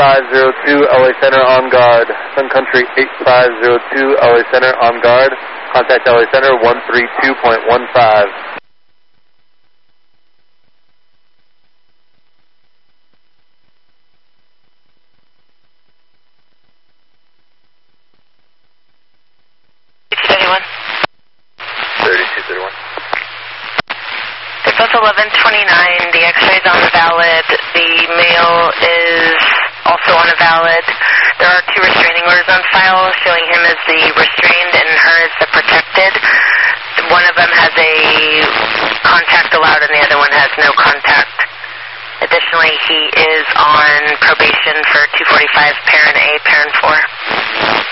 8502 LA Center on guard. Sun Country 8502 LA Center on guard. Contact LA Center 132.15. They're both 1129. The x-ray's on valid. The male is also on a valid. There are 2 restraining orders on file showing him as the restrained and her as the protected. One of them has a contact allowed and the other one has no contact. Additionally, he is on probation for 245, parent A, parent 4.